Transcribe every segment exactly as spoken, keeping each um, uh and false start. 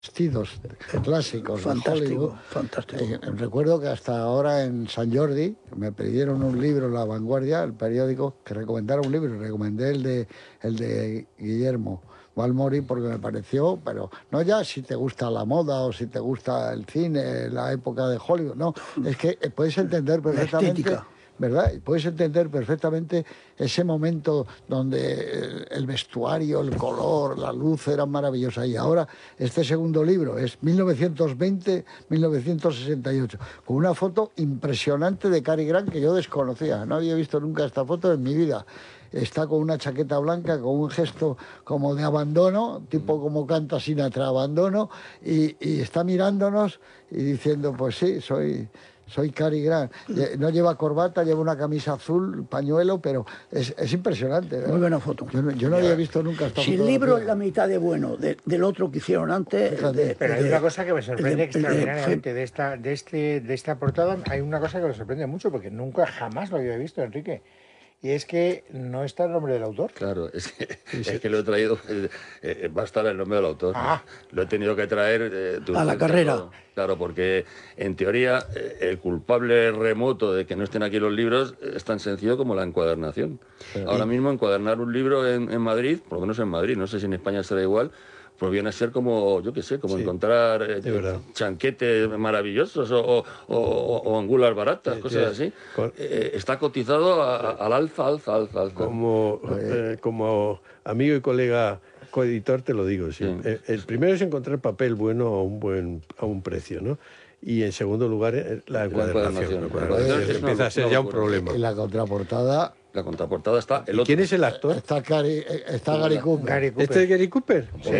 vestidos clásicos de Hollywood. Fantástico. Eh, recuerdo que hasta ahora en San Jordi me pidieron un libro en La Vanguardia, el periódico, que recomendara un libro, y recomendé el de, el de Guillermo Balmori porque me pareció, pero no ya si te gusta la moda o si te gusta el cine, la época de Hollywood, no, es que puedes entender perfectamente... ¿verdad? Y puedes entender perfectamente ese momento donde el vestuario, el color, la luz eran maravillosas. Y ahora este segundo libro es mil novecientos veinte a mil novecientos sesenta y ocho, con una foto impresionante de Cary Grant que yo desconocía. No había visto nunca esta foto en mi vida. Está con una chaqueta blanca, con un gesto como de abandono, tipo como canta Sinatra, abandono, y, y está mirándonos y diciendo, pues sí, soy... Soy Cary Grant. No lleva corbata, lleva una camisa azul, pañuelo, pero es, es impresionante, ¿verdad? Muy buena foto. Yo no, yo no había visto nunca esta si foto. Si el libro es la mitad de bueno de, del otro que hicieron antes... De, pero hay de, una cosa que me sorprende de, extraordinariamente de, de, esta, de, este, de esta portada. Hay una cosa que me sorprende mucho, porque nunca jamás lo había visto, Enrique. Y es que no está el nombre del autor. Claro, es que, sí, sí. Es que lo he traído, eh, eh, va a estar el nombre del autor. Ah. Lo he tenido que traer... Eh, a la carrera. Claro, porque en teoría eh, el culpable remoto de que no estén aquí los libros es tan sencillo como la encuadernación. Sí. Ahora mismo encuadernar un libro en, en Madrid, por lo menos en Madrid, no sé si en España será igual, pues viene a ser como, yo qué sé, como sí, encontrar eh, chanquetes maravillosos o, o, o, o angulas baratas, sí, cosas sí, así. Con... Eh, está cotizado a, a, al alza, alza, alza, alza. Como, eh, como amigo y colega coeditor te lo digo, sí. Sí. El, el primero es encontrar papel bueno a un buen a un precio, ¿no? Y en segundo lugar la encuadernación. La encuadernación es empieza una, a ser ya un problema. Y la contraportada... La contraportada está el ¿Y otro. ¿Quién es el actor? Está Gary, está Gary Cooper. Gary Cooper. ¿Este es Gary Cooper? Sí.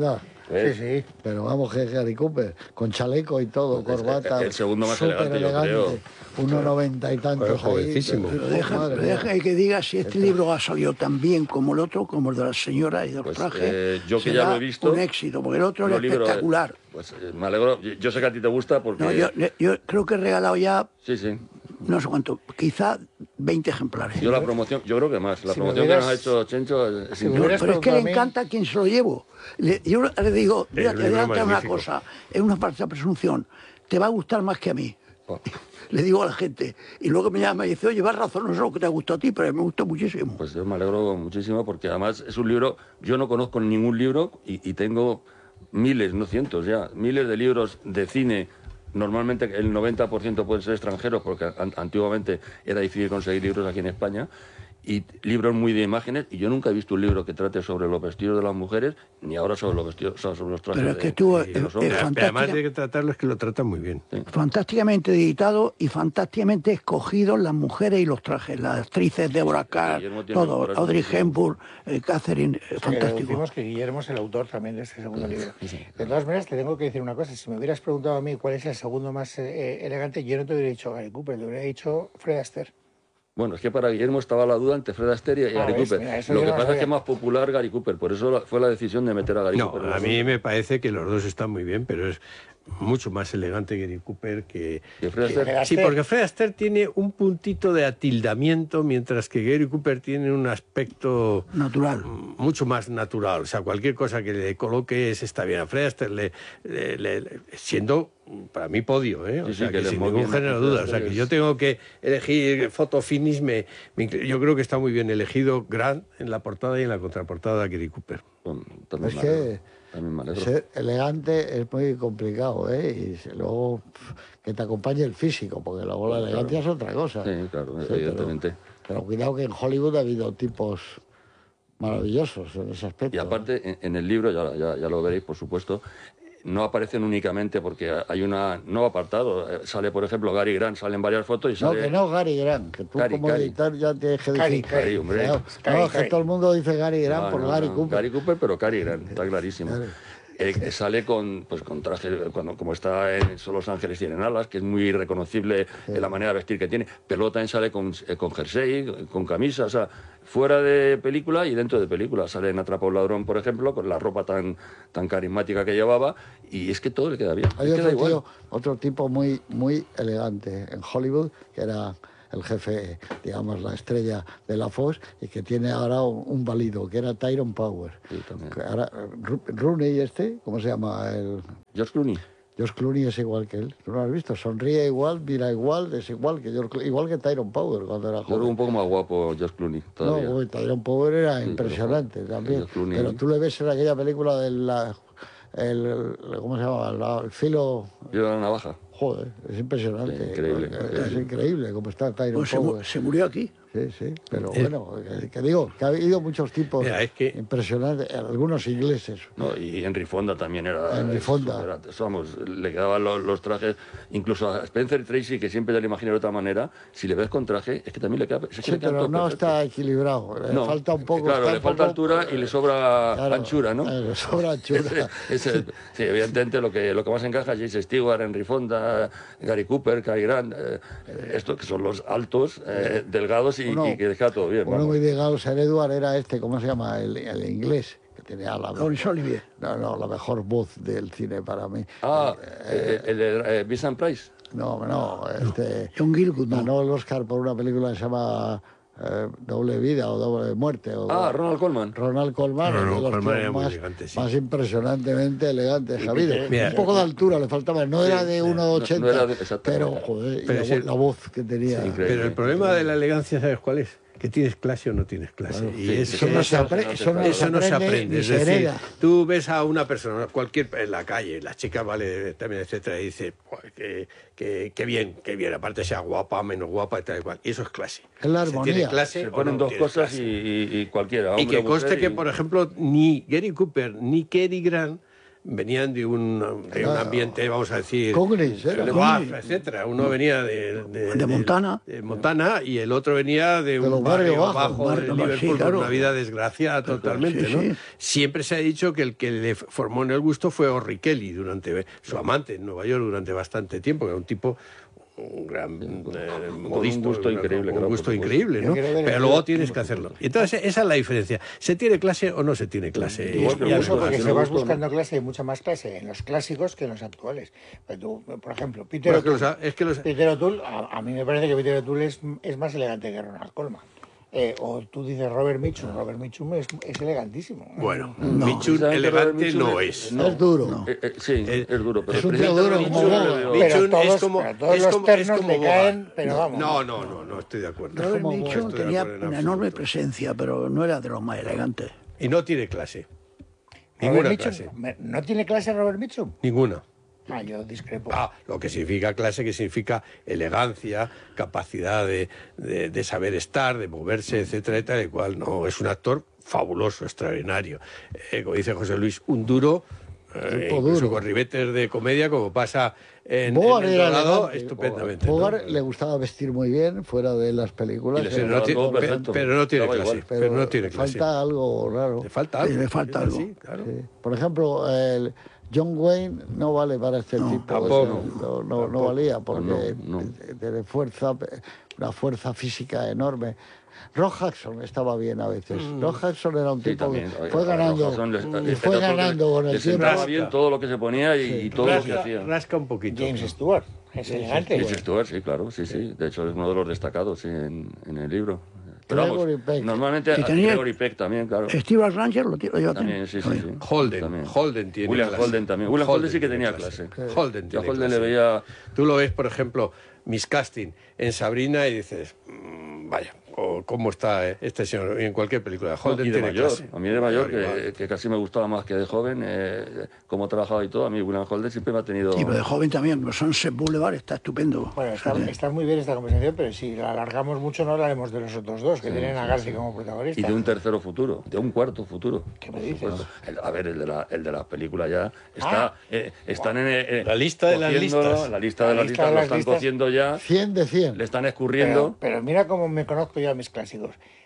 Sí, sí. Pero vamos, que es Gary Cooper, con chaleco y todo, pues corbata. El, el segundo más elegante, elegante, yo creo. uno noventa y tantos. Jovencísimo. Pero deja, pero deja que diga si este libro ha salido tan bien como el otro, como el de la señora y de los pues, trajes. Eh, yo que ya lo he visto. Un éxito, porque el otro era libros, espectacular. Pues eh, me alegro. Yo sé que a ti te gusta porque. No, yo, yo creo que he regalado ya. Sí, sí. No sé cuánto, quizá veinte ejemplares. Yo la promoción, yo creo que más. La si promoción hubieras, que nos ha hecho Chencho es si no, pero es que le encanta a quien se lo llevo. Le, yo le digo, mira, te voy a una cosa, es una falsa presunción, te va a gustar más que a mí. Oh. Le digo a la gente. Y luego me llama y dice, oye, vas razón, no sé lo que te ha gustado a ti, pero me gustó muchísimo. Pues yo me alegro muchísimo porque además es un libro, yo no conozco ningún libro y, y tengo miles, no cientos ya, miles de libros de cine. Normalmente el noventa por ciento pueden ser extranjeros porque antiguamente era difícil conseguir libros aquí en España, y libros muy de imágenes, y yo nunca he visto un libro que trate sobre los vestidos de las mujeres, ni ahora sobre los vestidos, sobre los trajes. Pero es que de, tú, de los hombres. Es además de que tratarlo es que lo tratan muy bien. Sí. Fantásticamente editado y fantásticamente escogidos las mujeres y los trajes, las actrices, Deborah Carr, todo, Audrey Hepburn, eh, Catherine, eh, fantástico. Decimos que Guillermo es el autor también de este segundo libro. De todas maneras, te tengo que decir una cosa, si me hubieras preguntado a mí cuál es el segundo más eh, elegante, yo no te hubiera dicho Gary Cooper, te hubiera dicho Fred Astaire. Bueno, es que para Guillermo estaba la duda entre Fred Astaire y ah, Gary ves, Cooper. Mira, lo que pasa es que es más popular Gary Cooper, por eso fue la decisión de meter a Gary no, Cooper. A mí me parece que los dos están muy bien, pero es mucho más elegante Gary Cooper que... ¿Y Fred Astaire? que sí, porque Fred Astaire tiene un puntito de atildamiento, mientras que Gary Cooper tiene un aspecto... natural. Mucho más natural. O sea, cualquier cosa que le coloques está bien. A Fred Astaire, le, le, le, le, siendo... para mí podio, ¿eh? O sí, sea, sí, que, que sin ningún género de duda. O sea, que yo tengo que elegir foto finis, me, me, yo creo que está muy bien elegido Grant en la portada y en la contraportada Gary Cooper. Bueno, es que ser elegante es muy complicado, ¿eh? Y luego que te acompañe el físico, porque luego la elegancia claro. es otra cosa. Sí, claro, sí, evidentemente. Pero, pero cuidado que en Hollywood ha habido tipos maravillosos en ese aspecto. Y aparte, en, en el libro, ya, ya, ya lo veréis, por supuesto, no aparecen únicamente porque hay una no apartado. Sale, por ejemplo, Gary Grant, salen varias fotos y sale... No, que no Gary Grant, que tú Cary, como Cary. editor ya tienes que Cary, decir... Cary, hombre. No, Cary, no, es que Cary. todo el mundo dice Gary Grant no, por no, Gary no. Cooper. Gary Cooper, pero Cary Grant, está clarísimo. Claro. Eh, sale con, pues, con traje, cuando, como está en Son los ángeles tienen alas, que es muy reconocible sí. en la manera de vestir que tiene, pero luego también sale con, eh, con jersey, con camisa, o sea, fuera de película y dentro de película. Sale en Atrapa a un ladrón, por ejemplo, con la ropa tan, tan carismática que llevaba, y es que todo le queda bien. Hay otro, queda tío, otro tipo muy, muy elegante en Hollywood, que era el jefe, digamos, la estrella de la Fox, y que tiene ahora un, un válido, que era Tyrone Power. Sí, también. Ahora, Rooney este, ¿cómo se llama? El... George Clooney. George Clooney es igual que él. ¿Tú lo has visto? Sonríe igual, mira igual, es igual que George Clooney, igual que Tyrone Power cuando era Yo creo joven. un poco más guapo George Clooney todavía. No, Tyrone Power era Sí, impresionante pero, también. George Clooney. Pero tú le ves en aquella película del la, el, el- ¿cómo se llama? La- el filo. Yo la navaja. Joder, es impresionante. Sí, increíble, Es, increíble. increíble cómo está Tyrone Pues se, mu- Power. se murió aquí. Sí, sí, pero Eh. bueno, que, que digo, que ha habido muchos tipos Mira, es que- impresionantes, algunos ingleses. No, y Henry Fonda también era... Henry Fonda. super- vamos, le quedaban los, los trajes, incluso a Spencer Tracy, que siempre te lo imaginé de otra manera, si le ves con traje, es que también le queda... Es que Sí, le queda pero todo no perfecto. está equilibrado, le No, falta un poco... Claro, está le un falta poco- altura y le sobra Claro, anchura, ¿no? eh, le sobra anchura. Ese- ese- sí, evidentemente lo que, lo que más encaja es James Stewart, Henry Fonda, Gary Cooper, Cary Grant, eh, estos que son los altos, eh, delgados y, Uno- y que deja todo bien. Uno vamos. muy delgado, Sir Edward, era este, ¿cómo se llama? El, el inglés, que tenía la, Laurence Olivier. no, no, la mejor voz del cine para mí. Ah, eh, el de eh, Vincent Price. No, no, este... John Gielgud, no. Ganó el Oscar por una película que se llama eh, Doble Vida o Doble Muerte. O, Ah, Ronald Colman. Ronald Colman, Ronald uno de los Colman tíos era muy más, elegante, sí. más impresionantemente elegante, Javier. Mira, un poco de altura le faltaba, no era de uno ochenta, no era de- exactamente. pero joder, y Pero la, ese- vo- la voz que tenía. increíble. Pero el problema de la elegancia, ¿sabes cuál es? Que tienes clase o no tienes clase. y sí, eso, Eso no se apre- eso no eso no se aprende. ni Es se decir, hereda. tú ves a una persona, cualquier en la calle, la chica vale también, etcétera, y dice, "Joder, que, que, que bien, que bien, aparte sea guapa, menos guapa y tal y cual. Y eso es clase. Es la Se tiene armonía. clase Se o ponen no dos tienes cosas clase. y, y- y cualquiera. Y hombre que o conste mujer, que, y- por ejemplo, ni Gary Cooper ni Cary Grant venían de un, de un ambiente, vamos a decir, Congres, era. Guaf, etcétera. Uno venía de, De Montana. de Montana y el otro venía de los un barrios barrio bajos, bajo de barrios, Liverpool sí, con claro. una vida desgraciada totalmente, sí, ¿no? sí. Siempre se ha dicho que el que le formó en el gusto fue Orry Kelly durante su amante en Nueva York durante bastante tiempo, que era un tipo un gran eh, modisto, gusto increíble, con claro, un gusto por supuesto. increíble, Yo ¿no? quiero ver el Pero libro. luego tienes que hacerlo. Y entonces esa es la diferencia. ¿Se tiene clase o no se tiene clase? Igual Y- que y el al Eso gusto, revés. porque si si no vas gusto, buscando clase, hay mucha más clase en los clásicos que en los actuales. Pero tú, por ejemplo, Peter Bueno, es que O'Toole, los- es que los- Peter O'Toole, a, a mí me parece que Peter O'Toole es, es más elegante que Ronald Colman. Eh, o tú dices Robert Mitchum, Robert Mitchum es, es elegantísimo. Bueno, No. Mitchum Precisamente elegante Robert Mitchum no es- es. no. Es duro. Eh, eh, sí, Eh, es duro. Pero es un tío precisamente duro Mitchum como le Boba. veo- Pero Mitchum todos- es como, pero todos es los como, es ternos como le Boba. caen, pero vamos. No, no, no, no estoy de acuerdo. Robert como- Mitchum estoy de tenía acuerdo en una absoluto. enorme presencia, pero no era de los más elegantes. Y no tiene clase. Robert Ninguna Mitchum, clase. me- ¿no tiene clase Robert Mitchum? Ninguna. Ah, yo discrepo. Ah, lo que significa clase, que significa elegancia, capacidad de, de- de saber estar, de moverse, etcétera, y tal y cual. No, es un actor fabuloso, extraordinario. Eh, como dice José Luis, un duro, eh, Tipo incluso duro. con ribetes de comedia, como pasa en, Bogart en El era Dorado, elegante. estupendamente. ¿no? Bogart le gustaba vestir muy bien fuera de las películas. Y le eh, Pero no, Estaba tiene, todo pe- perfecto. pero no tiene Estaba clase. igual. Pero, no tiene clase. falta algo raro. Le falta Sí, algo. le falta Es algo. así, claro. Sí. Por ejemplo, el John Wayne no vale para este No, tipo. tampoco. o sea, no, no, no valía porque No, no. tiene fuerza, una fuerza física enorme. Rock Hudson estaba bien a veces. Mm. Rock Hudson era un Sí, tipo también. que Oye, fue a ganando Rojason les- y les- fue era todo ganando que con le el tiempo. sentaba bien todo lo que se ponía y, y todo lo que Rasca, hacía. rasca un poquito. James Stewart, es elegante. James Stewart, sí, claro, sí, sí. De hecho, es uno de los destacados sí, en, en el libro. Pero vamos, Gregory Peck. normalmente Y a tenía- Gregory Peck también, claro. Steve Ranger lo, ti- lo lleva También, sí, sí, sí. Holden, También. Holden tiene William clase. Holden también. William Holden sí que tenía clase. Holden Yo tiene a Holden le clase. veía... Tú lo ves, por ejemplo, Miss Casting en Sabrina y dices, "Mm, vaya, o cómo está eh, este señor y en cualquier película. Holden y de tiene mayor, clase. a mí de mayor, Claro, que, igual. que casi me gustaba más que de joven, eh, cómo trabajaba y todo. A mí William Holden siempre me ha tenido... Sí, pero de joven también, pero Sunset Boulevard está estupendo. Bueno, está, está muy bien esta conversación, pero si la alargamos mucho no hablaremos de los otros dos, que tienen a Garci como protagonista. Y de un tercero futuro, de un cuarto futuro. ¿Qué me por dices? supuesto. El- a ver, el de la, el de la película ya está... Ah. eh, están en... eh, La lista de las cociéndolo, listas. La lista de La las lista listas de lo las están listas. cociendo ya, cien de cien. le están Pero, escurriendo... pero mira cómo me conozco yo a mis clásicos.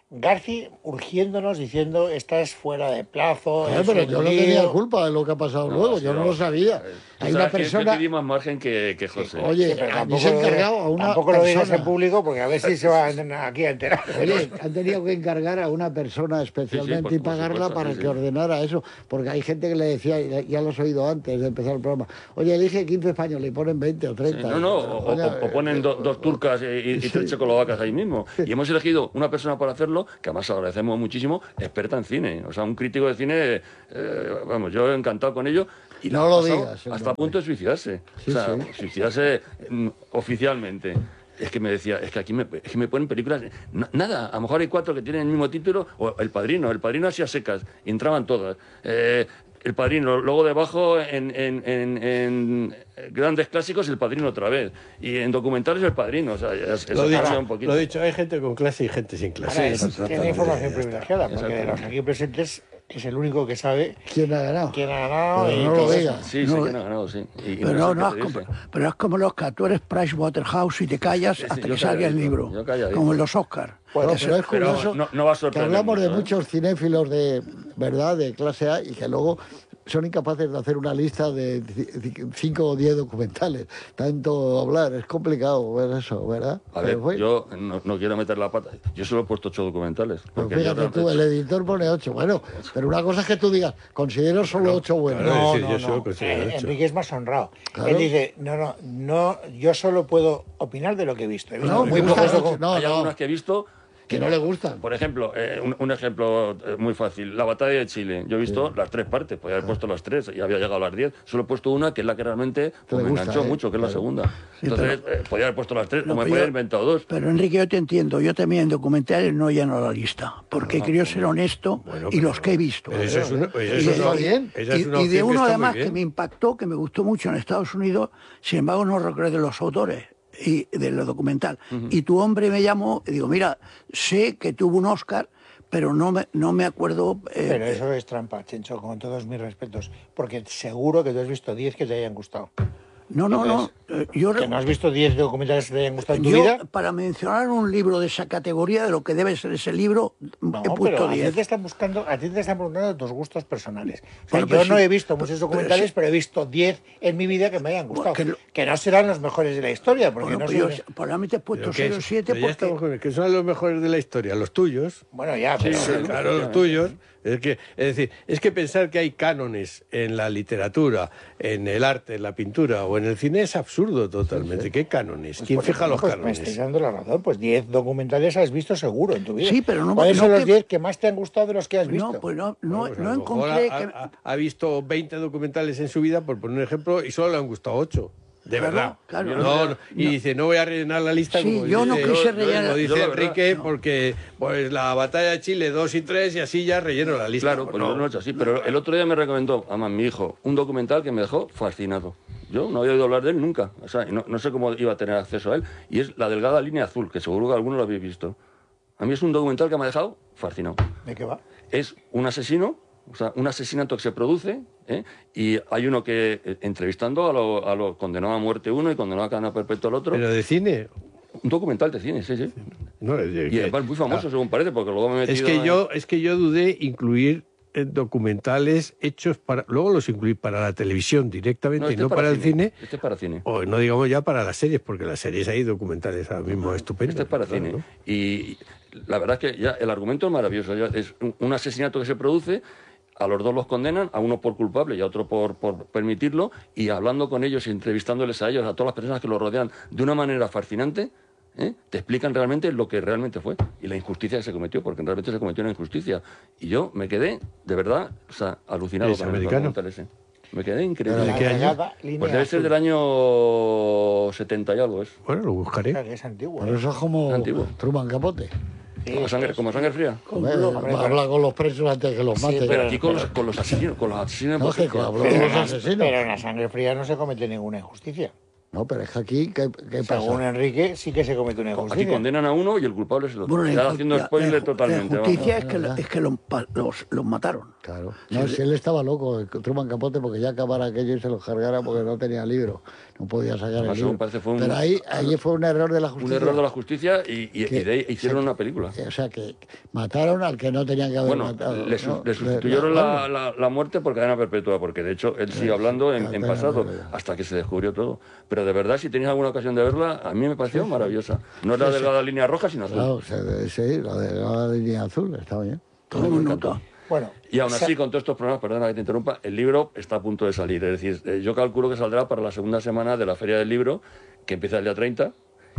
Garci urgiéndonos, diciendo, estás fuera de plazo. Claro, pero yo no tenía culpa de lo que ha pasado No, luego, sí, yo no no. lo sabía. Hay una persona... Yo te di más margen que, que José. Oye, Sí, pero a mí tampoco se ha lo- encargado a una Tampoco lo digas persona... en público porque a ver si se va aquí a enterar. Oye, han tenido que encargar a una persona especialmente por- y por pagarla supuesto, para sí, que sí. ordenara eso, porque hay gente que le decía, y ya lo has oído antes de empezar el programa, oye, elige quince españoles y ponen veinte o Sí, treinta. no, no, o, Oye, o- o ponen do- dos turcas y, y- y tres checoslovacas ahí mismo. Y hemos elegido una persona para hacerlo, que además agradecemos muchísimo, experta en cine. O sea, un crítico de cine, eh, vamos, yo encantado con ello. Y No la ha lo pasado digas, el hasta a nombre. punto de suicidarse. Sí, o sea, sí. suicidarse mm, oficialmente. Es que me decía, es que aquí me, es que me ponen películas, na- nada, a lo mejor hay cuatro que tienen el mismo título, o El Padrino, El Padrino así a secas, y entraban todas. Eh, El Padrino, luego debajo en, en, en, en grandes clásicos El Padrino otra vez, y en documentales El Padrino, o sea, es, Lo eso dicho, cambia un poquito. lo dicho, hay gente con clase y gente sin clase. Ahora, es- Exactamente, tiene información ya está. privilegiada, porque de los aquí presentes es el único que sabe ¿Quién ha ganado? quién ha ganado. Pero y no lo todo eso. digas. Sí, No, sí, quién ha ganado, sí. Y- y Pero no no, sé no, qué es como, pedirse. pero es como los que tú eres Pricewaterhouse y te callas Sí, sí, hasta yo que salga el calladito, libro, yo calladito. como en los Oscars. Bueno, Puede pero es Pero curioso no, no va a que sorprender hablamos de mucho, ¿eh? muchos cinéfilos de verdad, de clase A, y que luego son incapaces de hacer una lista de ci- cinco o diez documentales. Tanto hablar, es complicado ver eso, ¿verdad? A Pero ver, fue- yo no, no quiero meter la pata. Yo solo he puesto ocho documentales. Pero porque yo fíjate tú, realmente- el editor pone ocho. Bueno, pero una cosa es que tú digas, considero solo ocho buenos. claro. No, decir, no, yo solo no. considero Eh, ocho. Enrique es más honrado. Claro. Él dice, no, no, no, yo solo puedo opinar de lo que he visto. He visto No, muy me pocos gusta, docu- no, Hay no, algunas que he visto que no le gustan. Por ejemplo, eh, un, un ejemplo eh, muy fácil, la batalla de Chile. Yo he visto las tres partes, podía haber puesto las tres y había llegado a las diez. Solo he puesto una que es la que realmente pues, le me gusta, enganchó ¿eh? mucho, que es la Claro. segunda. Entonces, eh, podía haber puesto las tres, No, como me pero podía yo- haber inventado dos. Pero Enrique, yo te entiendo, yo también en documentales no lleno la lista, porque creo ser honesto Bueno, y pero- los que he visto. pero eso es una- pues eso Y- está y- bien. Esa es y, una y de opción que uno está muy además bien. que me impactó, que me gustó mucho en Estados Unidos, sin embargo no recuerdo los autores y de lo documental. Y tu hombre me llamó y digo, mira, sé que tuvo un Oscar, pero no me, no me acuerdo. eh, Pero eso es trampa, Chencho, con todos mis respetos. Porque seguro que tú has visto diez que te hayan gustado. no, no, no. eh, Yo, ¿Que no has visto diez documentales que te hayan gustado en tu yo, vida? para mencionar un libro de esa categoría, de lo que debe ser ese libro, No, he pero puesto a ti diez. te están buscando, a ti te están preguntando tus gustos personales. O sea, Bueno, yo pero no sí, he visto muchos pero- documentales, pero sí. pero he visto diez en mi vida que me hayan gustado. Bueno, que que, lo- no serán los mejores de la historia, porque Bueno, no pues yo, son... probablemente he puesto Pero que seis o es- siete pero ya estamos porque... con- que son los mejores de la historia, los tuyos. Bueno, ya, pero... sí, Claro, los tuyos. Es que, es decir, es que pensar que hay cánones en la literatura, en el arte, en la pintura o en el cine es absurdo totalmente. ¿Qué cánones? ¿Quién Pues, fija los pues, Me cánones? estáis dando la razón, pues diez documentales has visto seguro en tu vida. Sí, pero no- ¿Cuáles no son los que- diez que más te han gustado de los que has visto? No, pues no, no, Bueno, pues a no lo mejor encontré ha, que... ha- ha visto veinte documentales en su vida, por poner un ejemplo, y solo le han gustado ocho. De Claro, verdad. claro. No, no, y dice, no voy a rellenar la lista Sí, como yo no dice, quise como rellenar- dice yo la verdad, Enrique, no. porque pues la batalla de Chile dos y tres y así ya relleno la lista. Claro, Pues pues no. no lo he hecho así. Pero el otro día me recomendó, además, mi hijo, un documental que me dejó fascinado. Yo no había oído hablar de él nunca. O sea, y no, no sé cómo iba a tener acceso a él. Y es La Delgada Línea Azul, que seguro que alguno lo habéis visto. A mí es un documental que me ha dejado fascinado. ¿De qué va? Es un asesino, o sea, un asesinato que se produce, ¿eh? Y hay uno que, eh, entrevistando a los a lo condenado a muerte uno y condenado a cadena perpetua al otro. Pero de cine. Un documental de cine, sí, sí. No, es de- Y además muy famoso, Ah, según parece, porque luego me he es metido... que en- yo es que yo dudé incluir eh, documentales hechos para luego los incluí para la televisión directamente y este no es para el cine. Este es para cine. O no digamos ya para las series, porque las series hay documentales ahora mismo estupendos. Este es para claro, cine. ¿no? Y la verdad es que ya el argumento es maravilloso. Ya es un, un asesinato que se produce, a los dos los condenan, a uno por culpable y a otro por, por permitirlo, y hablando con ellos y entrevistándoles a ellos, a todas las personas que los rodean, de una manera fascinante, ¿eh? Te explican realmente lo que realmente fue y la injusticia que se cometió, porque realmente se cometió una injusticia. Y yo me quedé, de verdad, o sea, alucinado ¿Es con el americano? documental ese. Me quedé increíble. ¿Pero La de qué año? Delgada Línea Pues debe ser Azul. del año setenta y algo, es. Bueno, lo O buscaré. sea, que es antiguo. Pero ¿eh? eso es como Antiguo. Truman Capote. Sí, Como sangre, como sangre fría. Hombre, hombre, habla con los presos antes que los Sí, maten. pero Pero aquí con los, con los asesinos, con los asesinos en No, que potencia. habló Pero con en los la- asesinos. pero en la sangre fría no se comete ninguna injusticia. No, pero es que aquí, ¿qué, qué pasa? Según Enrique, sí que se comete una injusticia. Aquí condenan a uno y el culpable es el otro. Bueno, Está la, haciendo la- spoiler la- totalmente. La justicia es vamos. que, la- es que los, pa- los, los mataron. Claro. No, si él estaba loco, el Truman Capote, porque ya acabara aquello y se lo cargara porque no tenía libro. No podía sacar el Además, libro. parece fue un- Pero ahí, ahí fue un error de la Un justicia. error de la justicia y, y- y Que- de ahí hicieron o sea, una película. O sea, que mataron al que no tenían que haber Bueno, matado. le, su- ¿no? le sustituyeron Le- la, la- la muerte por cadena perpetua, porque de hecho él sigue hablando en, en cadena pasado, perpetua. hasta que se descubrió todo. Pero de verdad, si tenéis alguna ocasión de verla, a mí me pareció maravillosa. No es la delgada línea roja, sino azul. Claro, o sea, de- sí, la de la línea azul, está bien. Tomemos nota. Bueno, Y aún o sea, así, con todos estos problemas, perdona que te interrumpa, el libro está a punto de salir. Es decir, eh, yo calculo que saldrá para la segunda semana de la Feria del Libro, que empieza el día treinta,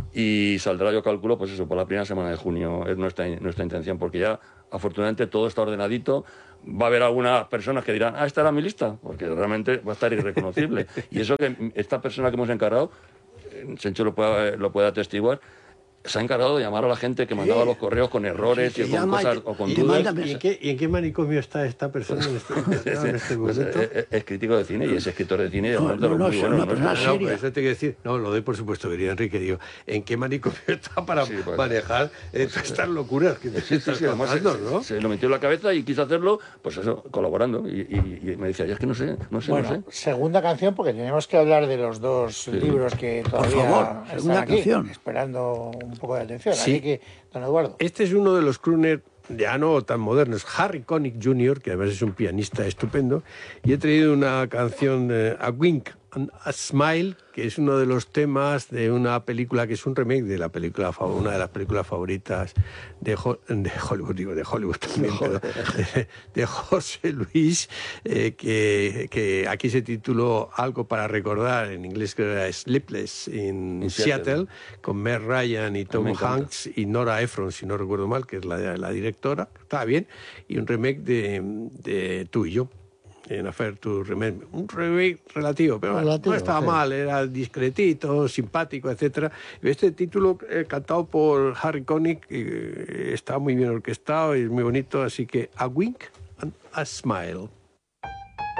y saldrá, yo calculo, pues eso, por la primera semana de junio. Es nuestra, nuestra intención, porque ya, afortunadamente, todo está ordenadito. Va a haber algunas personas que dirán, ah, esta era mi lista, porque realmente va a estar irreconocible. Y eso que esta persona que hemos encargado, eh, Sencho lo puede, lo puede atestiguar, se ha encargado de llamar a la gente que mandaba los correos con errores Sí, y se con llama y cosas te- o con y te dudas. manda ¿Y en, qué, y en qué manicomio está esta persona en este, en este Pues, momento? eh, eh, es crítico de cine y es escritor de cine y No, además de no, los no, muy es buenos, una ¿no? persona No, seria. pero eso te quiero decir, no, lo doy por supuesto, querido Enrique, digo, ¿en qué manicomio está para Sí, pues, manejar eh, todas estas locuras que te Sí, sí, estás sí, además contando, se, ¿no? se lo metió en la cabeza y quiso hacerlo, pues eso, colaborando. Y, y- y me decía, ya es que no sé, no sé, bueno, no sé. segunda canción, porque tenemos que hablar de los dos libros que todavía favor, están segunda aquí, canción. esperando un poco de atención. Sí. Así que, don Eduardo. Este es uno de los crooners ya no tan modernos, Harry Connick junior, que además es un pianista estupendo, y he traído una canción, eh, A Wink and a Smile, que es uno de los temas de una película que es un remake de la película, fa- una de las películas favoritas de, Ho- de Hollywood, digo, de Hollywood también, pero de, de José Luis, eh, que, que aquí se tituló Algo para recordar, en inglés que era Sleepless in En Seattle, Seattle. con Meg Ryan y Tom me encanta. Hanks y Nora Ephron, si no recuerdo mal, que es la, la directora, está bien, y un remake de, de Tú y yo, en Affair to Remember. Un remake relativo, pero bueno, Relativo, no estaba sí. mal, era discretito, simpático, etcétera. Y este título, eh, cantado por Harry Connick, eh, está muy bien orquestado y es muy bonito, así que A Wink and a Smile.